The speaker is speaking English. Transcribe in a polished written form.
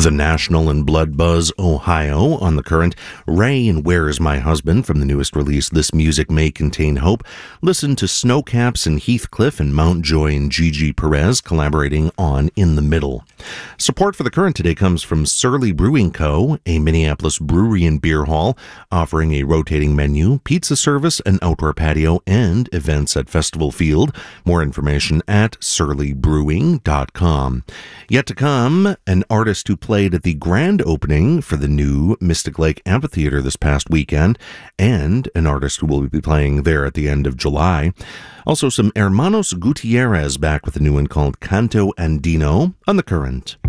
The National and Blood Buzz, Ohio on the Current. Ray and Where Is My Husband from the newest release, This Music May Contain Hope. Listen to Snowcaps and Heathcliff and Mountjoy and Gigi Perez collaborating on In the Middle. Support for the Current today comes from Surly Brewing Co., a Minneapolis brewery and beer hall, offering a rotating menu, pizza service, an outdoor patio, and events at Festival Field. More information at surlybrewing.com. Yet to come, an artist who played at the grand opening for the new Mystic Lake Amphitheater this past weekend, and an artist who will be playing there at the end of July. Also, some Hermanos Gutierrez back with a new one called Canto Andino on the Current.